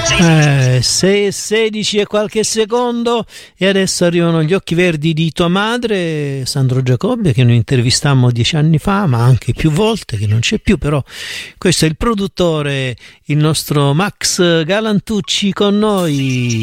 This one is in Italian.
16 e qualche secondo e adesso arrivano gli occhi verdi di tua madre, Sandro Giacobbe, che noi intervistammo 10 anni fa, ma anche più volte, che non c'è più, però questo è il produttore, il nostro Max Galantucci con noi.